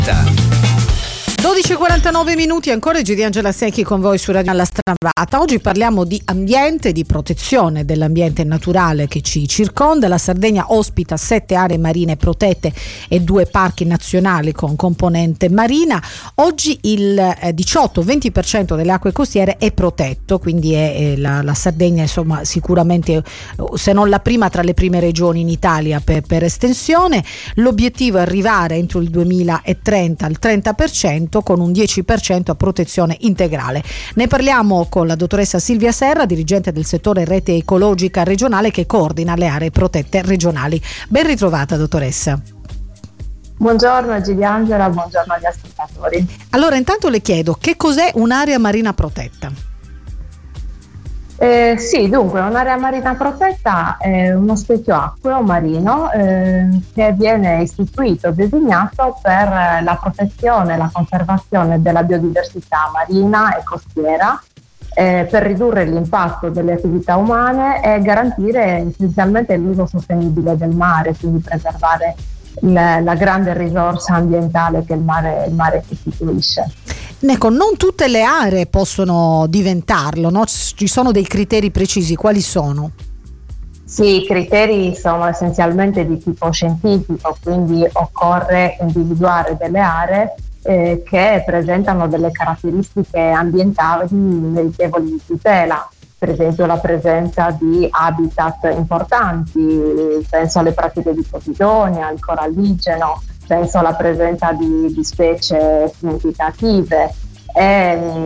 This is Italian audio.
12:49 minuti, ancora G di Angela Secchi con voi su Radio La Stravata. Oggi parliamo di ambiente, di protezione dell'ambiente naturale che ci circonda. La Sardegna ospita 7 aree marine protette e 2 parchi nazionali con componente marina. Oggi il 18-20% delle acque costiere è protetto, quindi è la Sardegna, insomma, sicuramente, se non la prima, tra le prime regioni in Italia per estensione. L'obiettivo è arrivare entro il 2030 al 30%, con un 10% a protezione integrale. Ne parliamo con la dottoressa Silvia Serra, dirigente del settore rete ecologica regionale che coordina le aree protette regionali. Ben ritrovata, dottoressa. Buongiorno Giuliangela, buongiorno agli ascoltatori. Allora, intanto le chiedo, che cos'è un'area marina protetta? Sì, dunque un'area marina protetta è uno specchio acqueo marino che viene istituito e designato per la protezione e la conservazione della biodiversità marina e costiera, per ridurre l'impatto delle attività umane e garantire essenzialmente l'uso sostenibile del mare, quindi preservare la grande risorsa ambientale che il mare costituisce. Ecco, non tutte le aree possono diventarlo, no? Ci sono dei criteri precisi, quali sono? Sì, i criteri sono essenzialmente di tipo scientifico, quindi occorre individuare delle aree che presentano delle caratteristiche ambientali meritevoli di tutela. Per esempio la presenza di habitat importanti, penso alle pratiche di posidonia, al coralligeno, penso alla presenza di specie significative.